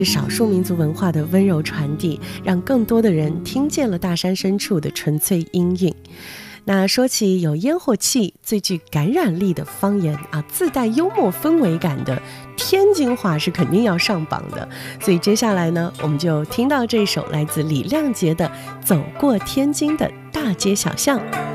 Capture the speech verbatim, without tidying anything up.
少数民族文化的温柔传递，让更多的人听见了大山深处的纯粹音韵。那说起有烟火气、最具感染力的方言啊，自带幽默氛围感的天津话是肯定要上榜的。所以接下来呢，我们就听到这首来自李亮杰的《走过天津的大街小巷》。